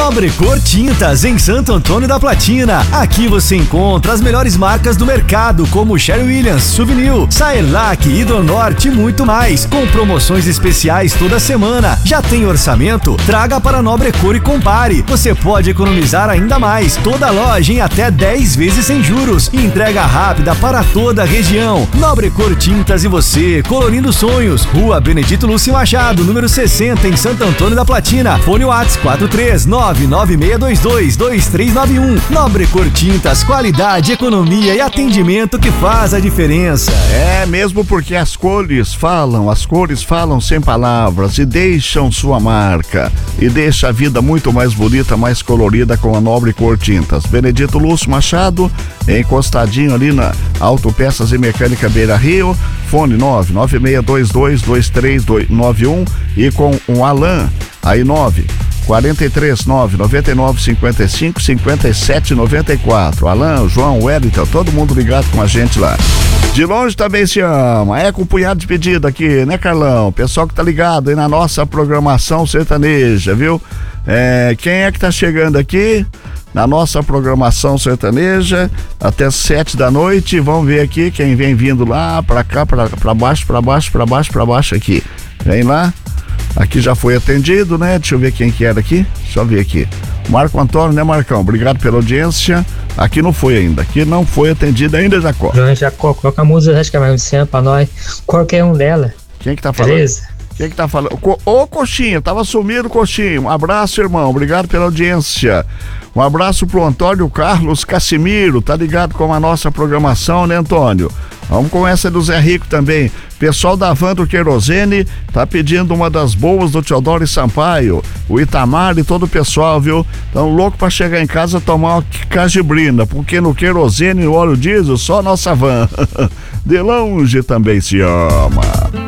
Nobre Cor Tintas, em Santo Antônio da Platina. Aqui você encontra as melhores marcas do mercado, como Sherwin Williams, Souvenir, Saelac, Hidronorte e muito mais, com promoções especiais toda semana. Já tem orçamento? Traga para Nobre Cor e compare. Você pode economizar ainda mais. Toda loja em até 10 vezes sem juros. E entrega rápida para toda a região. Nobre Cor Tintas e você, colorindo sonhos. Rua Benedito Lúcio Machado, número 60, em Santo Antônio da Platina. Fone WhatsApp 43996222391. Nobre Cor Tintas, qualidade, economia e atendimento que faz a diferença. É mesmo, porque as cores falam sem palavras e deixam sua marca. E deixa a vida muito mais bonita, mais colorida com a Nobre Cor Tintas. Benedito Lúcio Machado, encostadinho ali na Autopeças e Mecânica Beira Rio. Fone 996222391 e com o Alan, aí 439-9955-5794. Alan, João, Wellington, todo mundo ligado com a gente lá. De longe também se ama, com um punhado de pedido aqui, né, Carlão? Pessoal que tá ligado aí na nossa programação sertaneja, viu? Quem é que tá chegando aqui na nossa programação sertaneja até 7 da noite? Vamos ver aqui quem vem vindo lá, pra cá, pra baixo aqui. Vem lá. Aqui já foi atendido, né? Deixa eu ver quem que era aqui. Deixa eu ver aqui. Marco Antônio, né, Marcão? Obrigado pela audiência. Aqui não foi ainda. Aqui não foi atendido ainda, Jacó. João Jacó, coloca a música, acho que é mais Luciano pra nós. Qualquer um dela. Quem que tá falando? Beleza? Quem que tá falando? Ô, Coxinha, tava sumido, Coxinha. Um abraço, irmão. Obrigado pela audiência. Um abraço pro Antônio Carlos Cassimiro. Tá ligado com a nossa programação, né, Antônio? Vamos com essa do Zé Rico também. Pessoal da Van do Querosene tá pedindo uma das boas do Teodoro Sampaio. O Itamar e todo o pessoal, viu? Tão louco pra chegar em casa tomar uma cajibrina, porque no querosene e óleo diesel só nossa van. De longe também se ama.